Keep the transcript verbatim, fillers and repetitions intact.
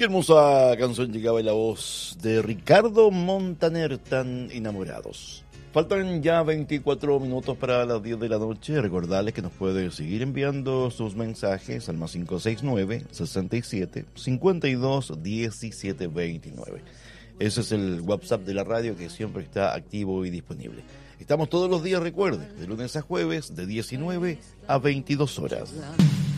Qué hermosa canción llegaba en la voz de Ricardo Montaner, Tan Enamorados. Faltan ya veinticuatro minutos para las diez de la noche. Recordarles que nos puede seguir enviando sus mensajes al más cinco seis nueve, sesenta y siete, cincuenta y dos, diecisiete veintinueve. Ese es el WhatsApp de la radio que siempre está activo y disponible. Estamos todos los días, recuerde, de lunes a jueves, de diecinueve a veintidós horas.